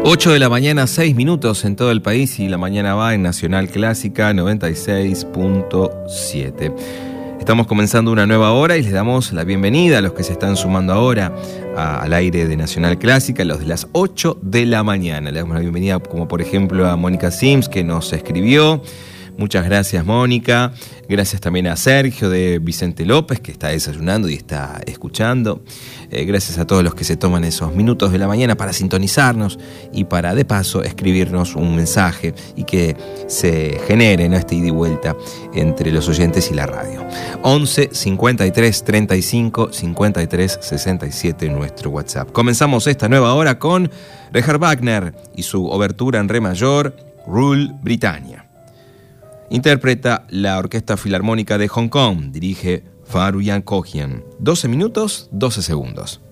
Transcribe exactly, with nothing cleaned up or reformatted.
ocho de la mañana, seis minutos en todo el país, y la mañana va en Nacional Clásica noventa y seis punto siete. Estamos comenzando una nueva hora y les damos la bienvenida a los que se están sumando ahora a, al aire de Nacional Clásica, los de las ocho de la mañana. Le damos la bienvenida, como por ejemplo a Mónica Sims, que nos escribió. Muchas gracias, Mónica. Gracias también a Sergio de Vicente López, que está desayunando y está escuchando. Eh, gracias a todos los que se toman esos minutos de la mañana para sintonizarnos y para, de paso, escribirnos un mensaje y que se genere, ¿no?, este ida y vuelta entre los oyentes y la radio. once cincuenta y tres treinta y cinco cincuenta y tres sesenta y siete nuestro WhatsApp. Comenzamos esta nueva hora con Richard Wagner y su obertura en re mayor, Rule Britannia. Interpreta la Orquesta Filarmónica de Hong Kong, dirige Faruyan Kohian. doce minutos, doce segundos.